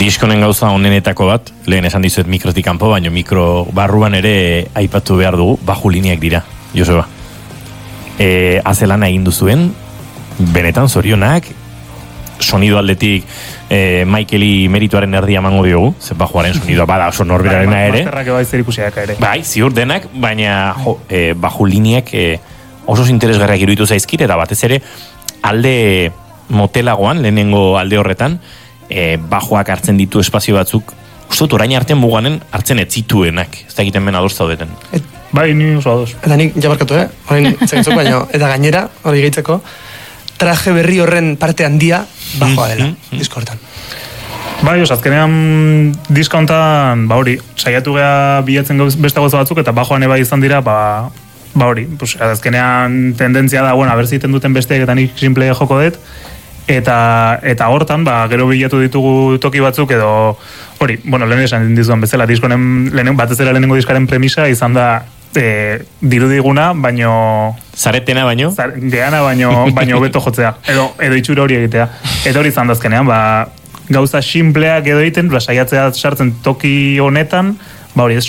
Diskonen gauza onenetako bat, lehen esan dizuet mikrotik kanpo, baina mikro barruan ere aipatu behar dugu, baju lineak dira, Joseba. Azelana egin duzuen, benetan zorionak, sonido aldetik Michaeli merituaren erdia emango diogu, ze bajuaren sonidoa bada oso norberarena ere. Masterrak bai zer ikusiak ere. Bai, ziur denak, baina baju lineak oso interesgarriak iruditu zaizkit, eta batez ere alde motelagoan, lehenengo alde horretan, bajoak hartzen ditu espazio batzuk, uste dut orain artean muganen hartzen ez zituenak, ez da egiten ben adoz zaudeten. Bai, ni oso adoz. Eta nik jabarkatu, orain zegitzuk, baina, eta gainera, hori gehitzeko, traje berri horren parte handia bajoa dela, disko hortan. Bai, azkenean diska hontan, hori, saiatu gea bilatzen beste gauza batzuk, eta bajoan eba izan dira, hori, azkenean tendentzia da, bueno, aberziten duten besteek eta nik simple joko dut, eta hortan, gero bilatu ditugu toki batzuk edo, hori, bueno, lehen esan dizuan bezala, batez ere lehenengo diskaren premisa izan da dirudiguna, baino... Zaretena baino? Geana baino beto jotzea, edo itxura hori egitea. Eta hori izan dazkenean, gauza simpleak edo egiten, saiatzea sartzen toki honetan, hori ez